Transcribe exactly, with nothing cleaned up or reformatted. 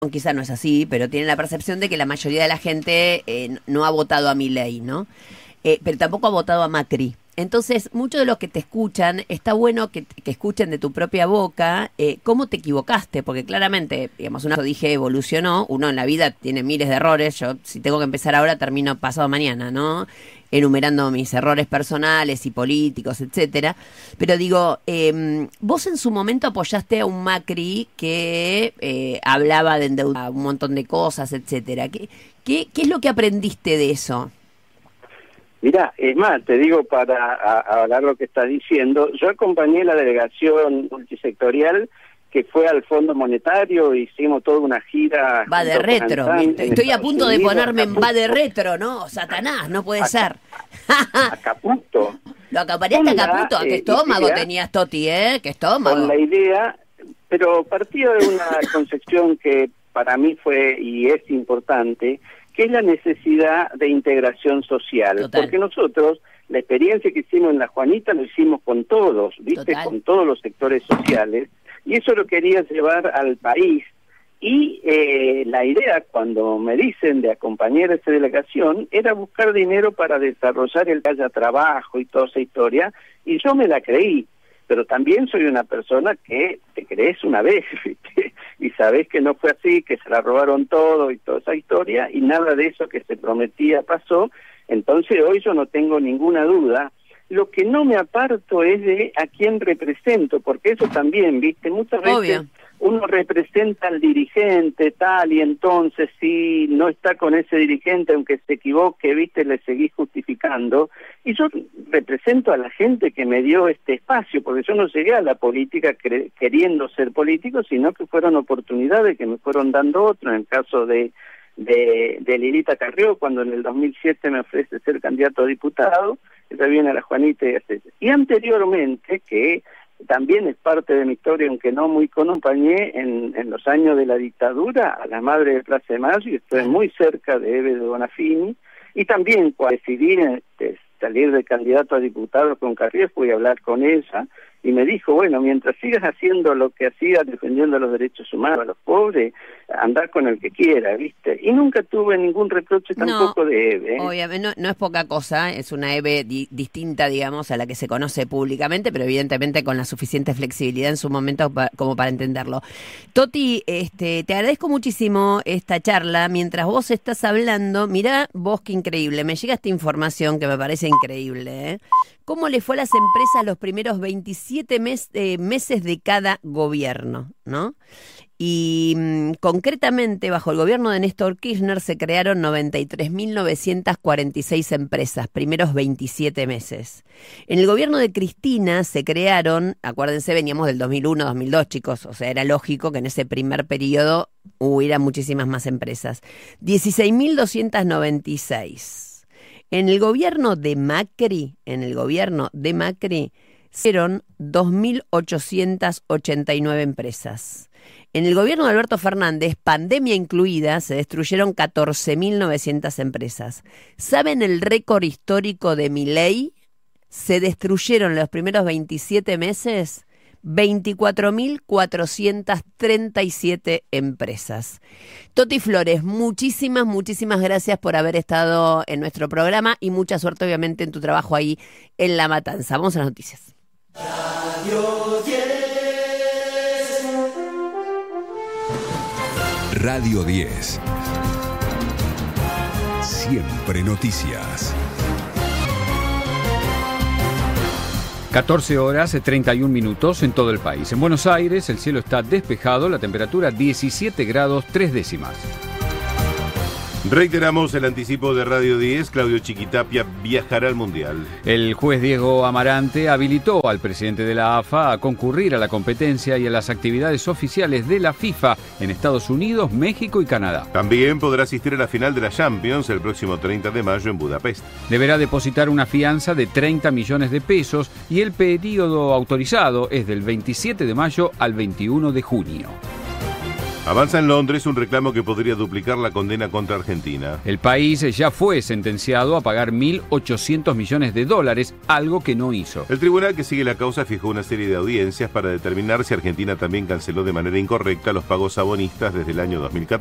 quizá no es así, pero tienen la percepción de que la mayoría de la gente eh, no ha votado a Milei, ¿no? Eh, pero tampoco ha votado a Macri. Entonces, muchos de los que te escuchan, está bueno que, que escuchen de tu propia boca eh, cómo te equivocaste, porque claramente, digamos, una dije evolucionó, uno en la vida tiene miles de errores, yo si tengo que empezar ahora termino pasado mañana, ¿no? Enumerando mis errores personales y políticos, etcétera. Pero digo, eh, vos en su momento apoyaste a un Macri que eh, hablaba de endeudar un montón de cosas, etcétera. ¿Qué, qué, qué es lo que aprendiste de eso? Mirá, es más, te digo para a, a hablar lo que estás diciendo, yo acompañé la delegación multisectorial que fue al Fondo Monetario, hicimos toda una gira... Va de retro, estoy a punto de ponerme en va de retro, ¿no? Satanás, no puede ser. A Caputo. Lo acompañaste a Caputo, qué estómago tenías, Toti, ¿eh? Qué estómago. Con la idea, pero partía de una concepción que para mí fue y es importante, que es la necesidad de integración social. Total. Porque nosotros, la experiencia que hicimos en La Juanita, lo hicimos con todos, ¿viste? Total. Con todos los sectores sociales, y eso lo quería llevar al país. Y eh, la idea, cuando me dicen de acompañar a esa delegación, era buscar dinero para desarrollar el que haya trabajo y toda esa historia, y yo me la creí. Pero también soy una persona que te crees una vez, ¿viste? Y sabés que no fue así, que se la robaron todo y toda esa historia, y nada de eso que se prometía pasó. Entonces hoy yo no tengo ninguna duda. Lo que no me aparto es de a quién represento, porque eso también, ¿viste? Muchas veces Obvio. Uno representa al dirigente, tal, y entonces si no está con ese dirigente, aunque se equivoque, ¿viste? Le seguís justificando. Y yo represento a la gente que me dio este espacio, porque yo no llegué a la política queriendo ser político, sino que fueron oportunidades que me fueron dando otros. En el caso de, de, de Lilita Carrió, cuando en el dos mil siete me ofrece ser candidato a diputado, ella viene a La Juanita y hace... Y anteriormente, que también es parte de mi historia, aunque no muy acompañé en, en los años de la dictadura, a la madre de Plaza de Mayo, y estoy muy cerca de Eve de Bonafini, y también cuando decidí este, salir de candidato a diputado con Carrió, fui a hablar con ella, y me dijo, bueno, mientras sigas haciendo lo que hacías, defendiendo los derechos humanos a los pobres, andar con el que quiera, ¿viste? Y nunca tuve ningún reproche tampoco no, de Eve. ¿eh? Obviamente, no, no es poca cosa, es una Eve di distinta, digamos, a la que se conoce públicamente, pero evidentemente con la suficiente flexibilidad en su momento pa como para entenderlo. Toti, este, te agradezco muchísimo esta charla. Mientras vos estás hablando, mirá vos qué increíble, me llega esta información que me parece increíble, ¿eh? ¿Cómo le fue a las empresas los primeros veintisiete mes, eh, meses de cada gobierno, ¿no? Y mmm, concretamente, bajo el gobierno de Néstor Kirchner se crearon noventa y tres mil novecientas cuarenta y seis empresas, primeros veintisiete meses. En el gobierno de Cristina se crearon, acuérdense, veníamos del dos mil uno, dos mil dos, chicos, o sea, era lógico que en ese primer periodo hubiera muchísimas más empresas. dieciséis mil doscientas noventa y seis. En el gobierno de Macri, en el gobierno de Macri, fueron dos mil ochocientas ochenta y nueve empresas. En el gobierno de Alberto Fernández, pandemia incluida, se destruyeron catorce mil novecientas empresas. ¿Saben el récord histórico de Milei? Se destruyeron en los primeros veintisiete meses veinticuatro mil cuatrocientas treinta y siete empresas. Toti Flores, muchísimas, muchísimas gracias por haber estado en nuestro programa y mucha suerte obviamente en tu trabajo ahí en La Matanza. Vamos a las noticias. Radio diez. Radio diez. Siempre noticias. catorce horas, treinta y un minutos en todo el país. En Buenos Aires el cielo está despejado, la temperatura diecisiete grados tres décimas. Reiteramos el anticipo de Radio diez, Claudio Chiquitapia viajará al Mundial. El juez Diego Amarante habilitó al presidente de la A F A a concurrir a la competencia y a las actividades oficiales de la FIFA en Estados Unidos, México y Canadá. También podrá asistir a la final de la Champions el próximo treinta de mayo en Budapest. Deberá depositar una fianza de treinta millones de pesos y el periodo autorizado es del veintisiete de mayo al veintiuno de junio. Avanza en Londres un reclamo que podría duplicar la condena contra Argentina. El país ya fue sentenciado a pagar mil ochocientos millones de dólares, algo que no hizo. El tribunal que sigue la causa fijó una serie de audiencias para determinar si Argentina también canceló de manera incorrecta los pagos a bonistas desde el año dos mil catorce.